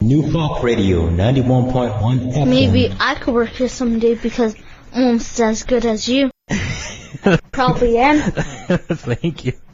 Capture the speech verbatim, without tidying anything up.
New Folk Radio ninety-one point one F M. Maybe I could work here someday because I'm almost as good as you. Probably am. Thank you.